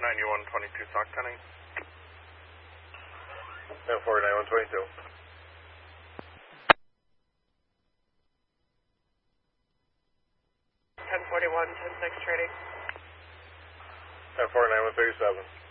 9122 SOC 10-8. 10-4, 9122. 1041, 10-6 trading. 10-4, 9137.